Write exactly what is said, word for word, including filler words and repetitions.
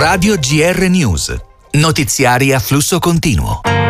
Radio G R News. Notiziari a flusso continuo.